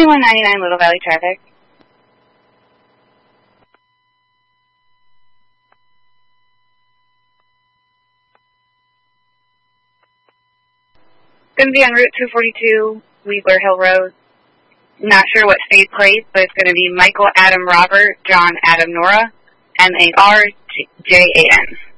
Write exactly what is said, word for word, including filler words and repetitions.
twenty-one ninety-nine Little Valley traffic. Going to be on Route two forty-two, Weebler Hill Road. Not sure what state plate, but it's going to be Michael Adam Robert, John Adam Nora, M A R J A N.